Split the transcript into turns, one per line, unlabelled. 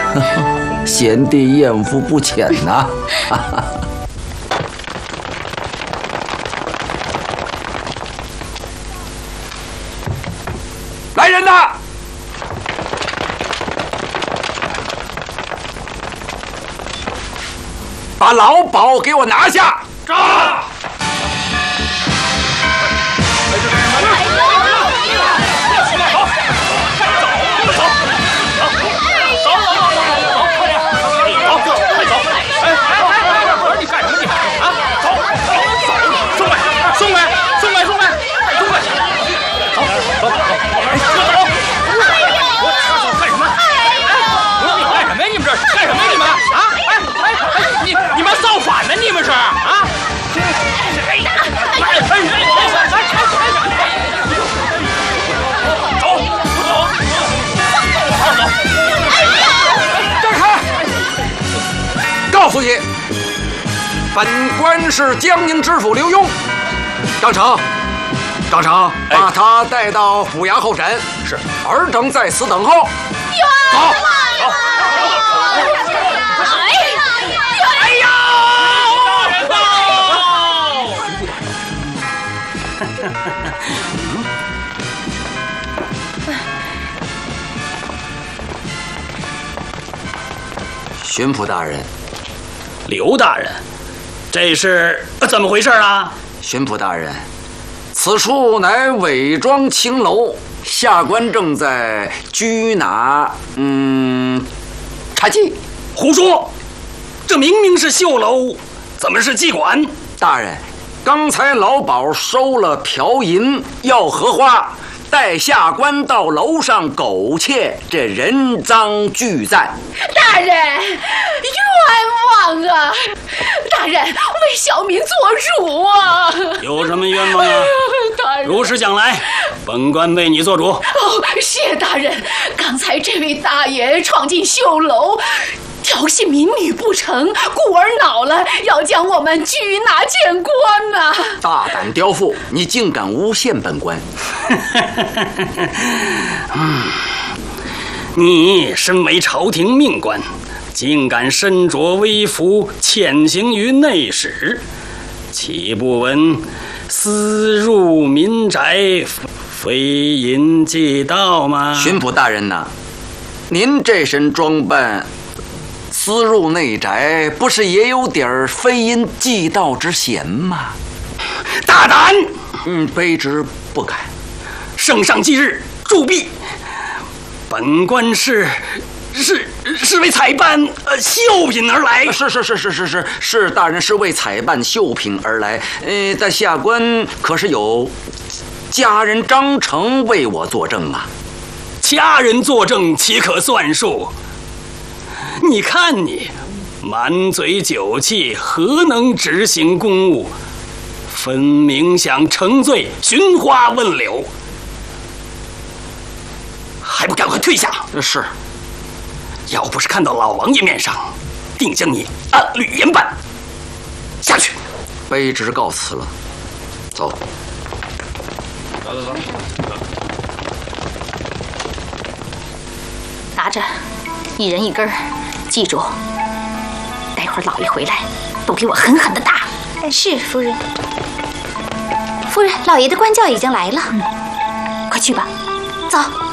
贤弟艳福不浅呐！来人呐！把老鸨给我拿下！
这！你们造反呢？你们是啊？走！
让开！告诉你，本官是江宁知府刘墉。张成，把他带到府衙候审。
是，
尔等在此等候。走。巡抚大人，
刘大人，这是怎么回事啊？
巡抚大人，此处乃伪装青楼，下官正在拘拿，查缉。
胡说！这明明是绣楼，怎么是妓馆？
大人，刚才老鸨收了瓢银，要荷花，带下官到楼上苟且，这人赃俱在。
大人，冤枉啊！大人，为小民做主啊！
有什么冤枉啊？
大人，
如实讲来，本官为你做主。
哦，谢大人。刚才这位大爷闯进绣楼，调戏民女不成，故而恼了，要将我们拘拿见官呐！
大胆刁妇，你竟敢诬陷本官！
你身为朝廷命官，竟敢身着微服潜行于内室，岂不闻私入民宅，非淫即盗吗？
巡抚大人呐，您这身装扮，私入内宅，不是也有点非因即盗之嫌吗？
大胆！
卑职不敢。
圣上忌日，铸币。本官是为采办绣品而来。
是，大人是为采办绣品而来。但下官可是有家人张成为我作证啊。
家人作证岂可算数？你看你满嘴酒气，何能执行公务？分明想乘醉，寻花问柳，还不赶快退下！
是，
要不是看到老王爷面上，定将你按律严办。下去。
卑职告辞了。走。
拿着，一人一根儿，记住，待会儿老爷回来，都给我狠狠的打。
是夫人。夫人，老爷的官轿已经来了。
快去吧，
走。